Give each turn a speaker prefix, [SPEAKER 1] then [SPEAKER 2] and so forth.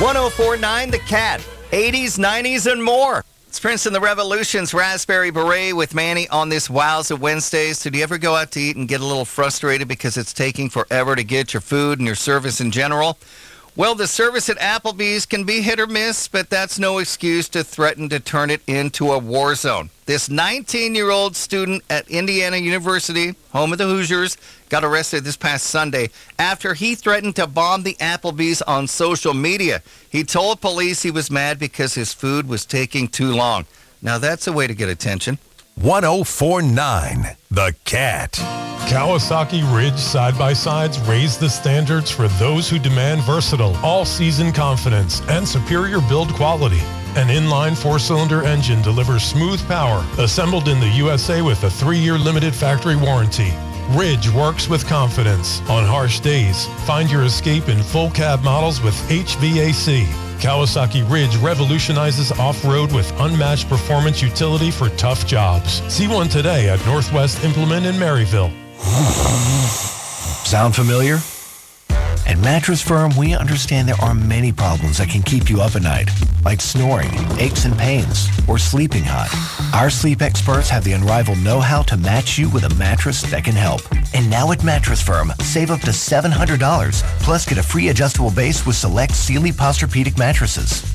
[SPEAKER 1] 1049 The Cat, 80s, 90s, and more. It's Prince and the Revolution's Raspberry Beret with Manny on this Wowza Wednesdays. So do you ever go out to eat and get a little frustrated because it's taking forever to get your food and your service in general? Well, the service at Applebee's can be hit or miss, but that's no excuse to threaten to turn it into a war zone. This 19-year-old student at Indiana University, home of the Hoosiers, got arrested this past Sunday after he threatened to bomb the Applebee's on social media. He told police he was mad because his food was taking too long. Now, that's a way to get attention.
[SPEAKER 2] 1049 The Cat.
[SPEAKER 3] Kawasaki Ridge side-by-sides raise the standards for those who demand versatile, all-season confidence and superior build quality. An inline four-cylinder engine delivers smooth power, assembled in the USA with a 3-year limited factory warranty. Ridge works with confidence. On harsh days, find your escape in full cab models with HVAC. Kawasaki Ridge revolutionizes off-road with unmatched performance utility for tough jobs. See one today at Northwest Implement in Maryville.
[SPEAKER 4] Sound familiar? At Mattress Firm, we understand there are many problems that can keep you up at night, like snoring, aches and pains, or sleeping hot. Our sleep experts have the unrivaled know-how to match you with a mattress that can help. And now at Mattress Firm, save up to $700, plus get a free adjustable base with select Sealy Posturepedic mattresses.